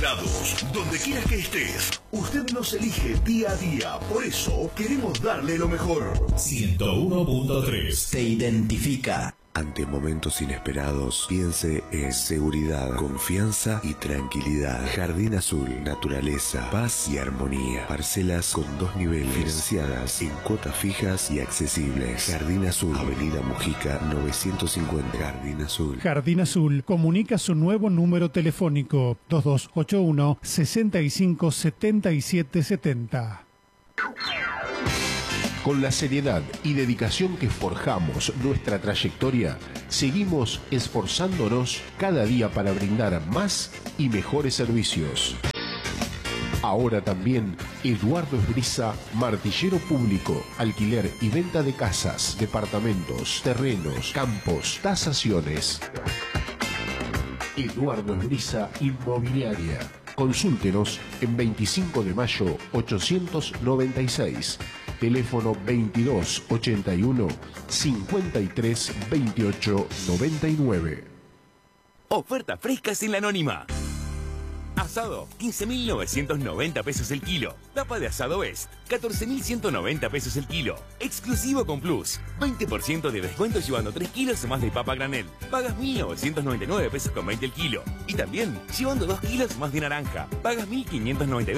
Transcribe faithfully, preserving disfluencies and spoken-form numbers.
lados, donde quiera que estés. Usted nos elige día a día, por eso queremos darle lo mejor. ciento uno punto tres te identifica. Ante momentos inesperados, piense en seguridad, confianza y tranquilidad. Jardín Azul, naturaleza, paz y armonía. Parcelas con dos niveles, financiadas en cuotas fijas y accesibles. Jardín Azul, Avenida Mujica novecientos cincuenta. Jardín Azul. Jardín Azul comunica su nuevo número telefónico dos dos ocho uno, seis cinco siete siete siete cero. Con la seriedad y dedicación que forjamos nuestra trayectoria, seguimos esforzándonos cada día para brindar más y mejores servicios. Ahora también Eduardo Esbriza, martillero público, alquiler y venta de casas, departamentos, terrenos, campos, tasaciones. Eduardo Esbriza Inmobiliaria. Consúltenos en veinticinco de mayo ochocientos noventa y seis. Teléfono veintidós ochenta y uno, cincuenta y tres veintiocho noventa y nueve. Oferta fresca sin la anónima. Asado, quince mil novecientos noventa pesos el kilo. Tapa de asado Best, catorce mil ciento noventa pesos el kilo. Exclusivo con Plus, veinte por ciento de descuento llevando tres kilos más de papa granel. Pagas mil novecientos noventa y nueve pesos con veinte el kilo. Y también llevando dos kilos más de naranja. Pagas mil quinientos noventa y nueve